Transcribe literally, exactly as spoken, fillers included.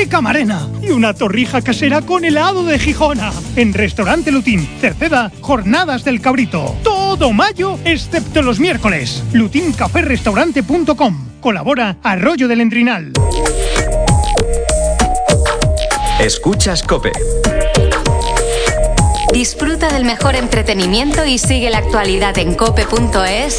camarena y una torrija casera con helado de Gijona. En Restaurante Lutín, Cerceda, Jornadas del Cabrito. Todo mayo, excepto los miércoles. lutin café restaurante punto com. Colabora Arroyo del Endrinal. Escuchas COPE. Disfruta del mejor entretenimiento y sigue la actualidad en cope punto es